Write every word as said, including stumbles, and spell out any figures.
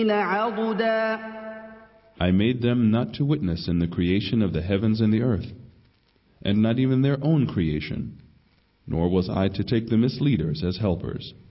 عَضُدًا. I made them not to witness in the creation of the heavens and the earth, and not even their own creation, nor was I to take the misleaders as helpers.